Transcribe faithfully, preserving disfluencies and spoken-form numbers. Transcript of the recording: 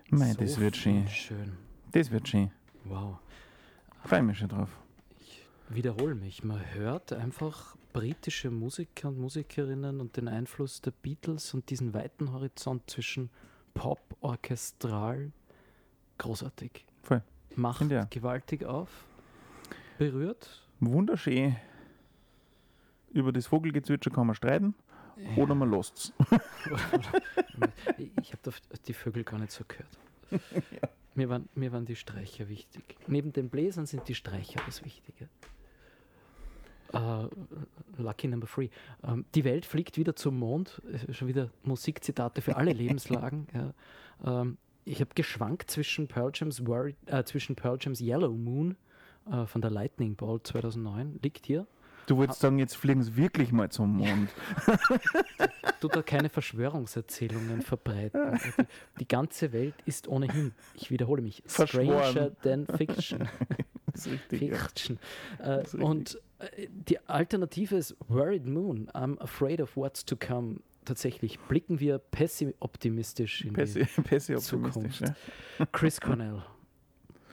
Mei, So das wird schön. schön. Das wird schön. Wow. Freue mich schon drauf. Ich wiederhole mich. Man hört einfach britische Musiker und Musikerinnen und den Einfluss der Beatles und diesen weiten Horizont zwischen Pop, Orchestral. Großartig. Voll. Macht Finde ja. gewaltig auf. Berührt. Wunderschön. Über das Vogelgezwitscher kann man streiten oder man lässt es. Ich habe die Vögel gar nicht so gehört. Ja. Mir, waren, mir waren die Streicher wichtig. Neben den Bläsern sind die Streicher das Wichtige. Uh, lucky number three. Um, die Welt fliegt wieder zum Mond. Schon wieder Musikzitate für alle Lebenslagen. Ja. Um, ich habe geschwankt zwischen Pearl Jam's, Worried, äh, zwischen Pearl Jam's Yellow Moon äh, von der Lightning Ball zweitausendneun. Liegt hier. Du wolltest sagen, jetzt fliegen sie wirklich mal zum Mond. Du da keine Verschwörungserzählungen verbreiten. Die, die ganze Welt ist ohnehin, ich wiederhole mich, stranger than fiction. Das ist richtig. Fiction. Ja. Äh, und äh, die Alternative ist Worried Moon, I'm afraid of what's to come. Tatsächlich blicken wir pessi-optimistisch in Pessi, die pessi-optimistisch, Zukunft. Ja. Chris Cornell.